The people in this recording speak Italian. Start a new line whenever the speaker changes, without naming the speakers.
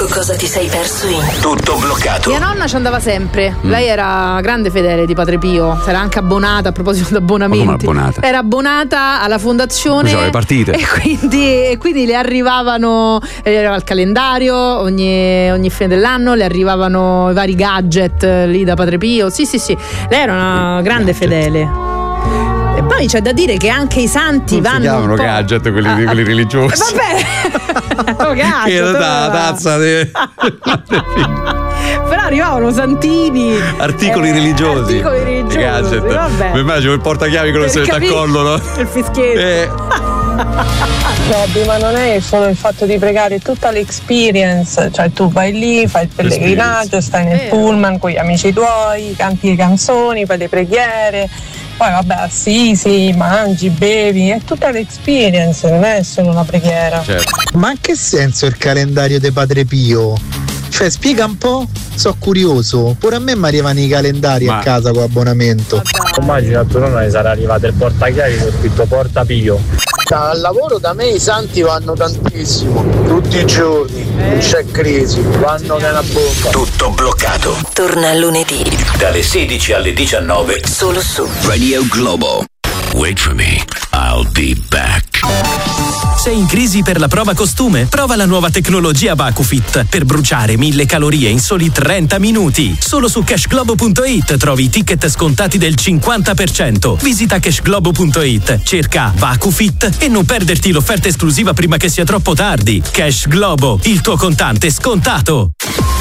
cosa ti sei perso in Tutto bloccato.
Mia nonna ci andava sempre. Lei era grande fedele di Padre Pio. Si era anche abbonata, a proposito di abbonamenti. Era abbonata alla fondazione.
Le partite.
E quindi le arrivavano il calendario ogni fine dell'anno, le arrivavano i vari gadget lì da Padre Pio. Sì. Lei era una grande fedele. E poi c'è da dire che anche i santi
non
vanno.
Si chiamano gadget quelli religiosi.
Vabbè, gadget.
Che la tazza
Però arrivavano santini.
Articoli religiosi. Gadget.
Vabbè.
Mi immagino il portachiavi con lo stretto al collo, no?
Il fischietto.
Robby, ma non è solo il fatto di pregare, è tutta l'experience, cioè tu vai lì, fai il pellegrinaggio, stai nel pullman con gli amici tuoi, canti le canzoni, fai le preghiere, poi vabbè assisi, mangi, bevi, è tutta l'experience, non è solo una preghiera.
Certo.
Ma in che senso il calendario di Padre Pio? Cioè spiega un po', so curioso, pure a me mi arrivano i calendari a casa con abbonamento.
Immagino a tua nonna sarà arrivato il portachiavi con scritto Porta Pio.
Al lavoro da me i santi vanno tantissimo, tutti i giorni, non c'è crisi, vanno nella bomba.
Tutto bloccato. Torna lunedì dalle 16 alle 19 solo su Radio Globo.
Wait for me, I'll be back. Sei in crisi per la prova costume? Prova la nuova tecnologia Vakufit per bruciare 1000 calorie in soli 30 minuti. Solo su cashglobo.it trovi ticket scontati del 50%. Visita cashglobo.it, cerca Vakufit e non perderti l'offerta esclusiva prima che sia troppo tardi. Cash Globo, il tuo contante scontato.